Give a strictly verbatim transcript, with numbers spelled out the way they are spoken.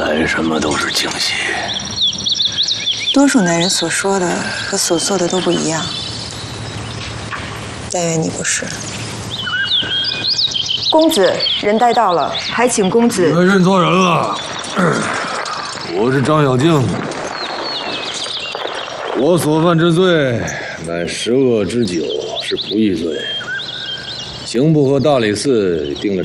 来什么都是惊喜。 多数男人所说的和所做的都不一样，但愿你不是。 公子，人带到了，还请公子。 我认错人了，我是张小静。我所犯之罪乃十恶之九，是不义罪，刑部和大理寺定了